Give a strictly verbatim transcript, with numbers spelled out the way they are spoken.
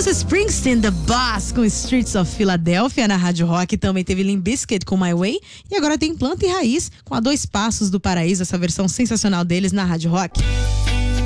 Bruce Springsteen, The Boss, com Streets of Philadelphia na Rádio Rock. Também teve Limp Bizkit com My Way. E agora tem Planta e Raiz com A Dois Passos do Paraíso, essa versão sensacional deles na Rádio Rock.